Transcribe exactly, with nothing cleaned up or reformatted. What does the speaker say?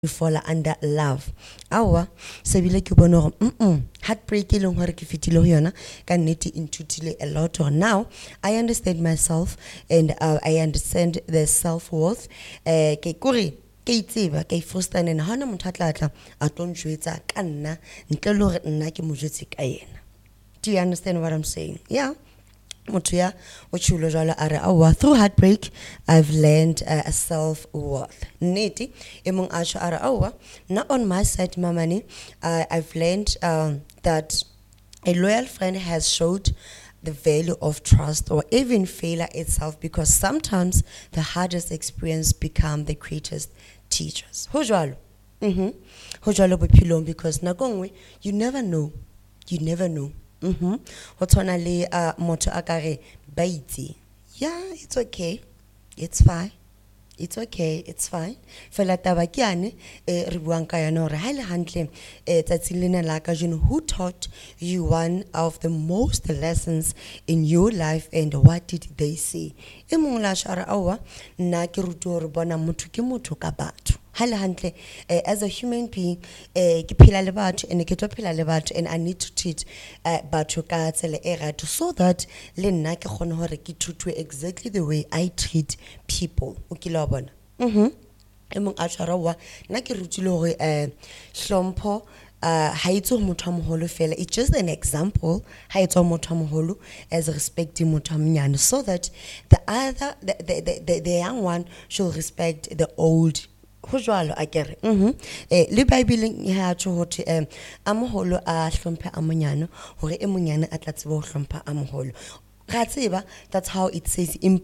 you fall under love. Awa, sebile ke bona hore mm heartbreak e leng hore ke fitile ho yona ka nnete inthutile a lot. Or now I understand myself and uh, I understand the self-worth. Eh ke kore ke itseba ke frustane na hana motho a tla tla a tlo ntjwetsa ka nna ntle le hore nna ke mo jwetse ka yena. Do you understand what I'm saying? Yeah. Mutuya, uchulo jala are awa. Through heartbreak, I've learned uh, a self-worth. Niti, emong asha are awa. Not on my side, mamani. Uh, I've learned um, that a loyal friend has showed the value of trust or even failure itself, because sometimes the hardest experience become the greatest teachers. Hojalo. Mm-hmm. Hojalo bopilong, because nagongwe, you never know. You never know. Mm-hmm. Hotona le uh moto akare baiti. Yeah, it's okay. It's fine. It's okay. It's fine. Fela taba ke ane e re buang ka yona hore ha ile hantle e tsatsing lena la ka jeno, who taught you one of the most lessons in your life and what did they say? E mong la shara awa nna ke rutu hore bona motho ke motho ka batho. Hale hantle uh, as a human being uh, ke phela le batho and ke tlo phela le batho, and I need to treat uh, batho ka tsela e right so that le nna ke kgone hore ke thutwe exactly the way I treat people. O ke la bona mhm emong a tshwara wa nna ke rutile hore eh hlompho uh ha itse motho a moholo fela, it's just an example ha itse motho a moholo as respecting motho a monyane, so that the other the the, the, the, the young one should respect the old. Hojwalo akere mhm eh le bible ya tho hothi em a moholo a hlompha a monyane hore e monyane a tla tseba ho hlompha a moholo. Ra tseba, that's how it says in